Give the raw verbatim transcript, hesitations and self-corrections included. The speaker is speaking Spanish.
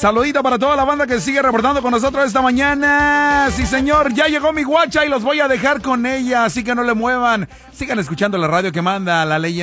Saludito para toda la banda que sigue reportando con nosotros esta mañana. Sí, señor, ya llegó mi guacha y los voy a dejar con ella, así que no le muevan. Sigan escuchando la radio que manda la leyenda.